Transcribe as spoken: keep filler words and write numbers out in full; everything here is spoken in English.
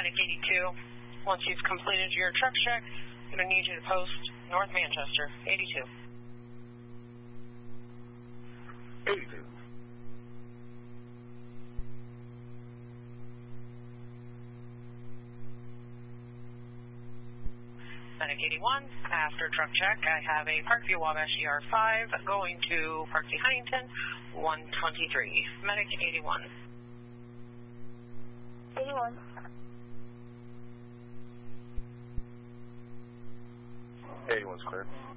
Medic eighty-two, once you've completed your truck check, I'm going to need you to post North Manchester, eighty-two. eighty-two. Medic eighty-one, after truck check, I have a Parkview Wabash E R five going to Parkview Huntington, one twenty-three. Medic eighty-one. eighty-one. eighty-one's clear.